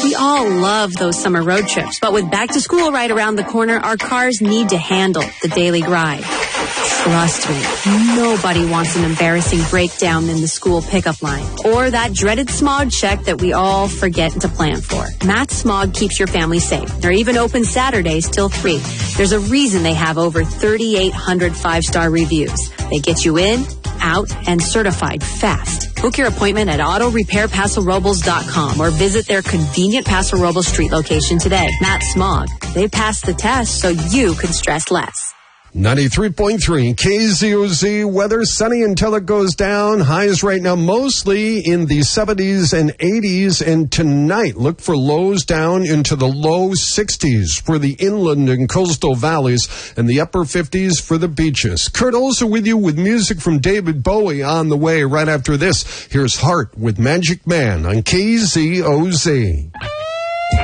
We all love those summer road trips, but with back to school right around the corner, our cars need to handle the daily grind. Trust me, nobody wants an embarrassing breakdown in the school pickup line or that dreaded smog check that we all forget to plan for. Matt Smog keeps your family safe. They're even open Saturdays till 3. There's a reason they have over 3,800 5-star reviews. They get you in, out, and certified fast. Book your appointment at autorepairpasorobles.com or visit their convenient Paso Robles Street location today. Matt Smog. They pass the test so you can stress less. 93.3 KZOZ weather, sunny until it goes down. Highs right now mostly in the 70s and 80s. And tonight, look for lows down into the low 60s for the inland and coastal valleys and the upper 50s for the beaches. Kurt Olson with you with music from David Bowie on the way right after this. Here's Heart with Magic Man on KZOZ.